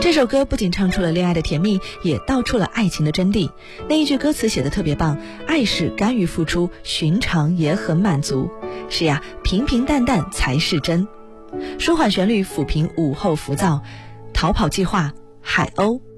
这首歌不仅唱出了恋爱的甜蜜，也道出了爱情的真谛。那一句歌词写得特别棒，爱是甘于付出，寻常也很满足。是呀，平平淡淡才是真。舒缓旋律抚平午后浮躁，逃跑计划，海鸥。